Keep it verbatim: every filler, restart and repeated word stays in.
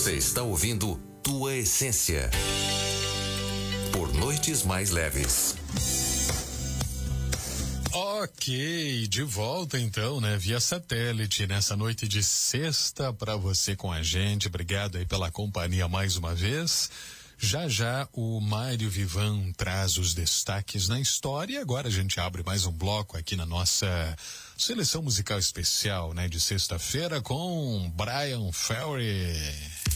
Você está ouvindo Tua Essência por Noites Mais Leves. Ok, de volta então, né? Via satélite nessa noite de sexta para você com a gente. Obrigado aí pela companhia mais uma vez. Já já o Mário Vivan traz os destaques na história e agora a gente abre mais um bloco aqui na nossa seleção musical especial, né? De sexta-feira com Bryan Ferry.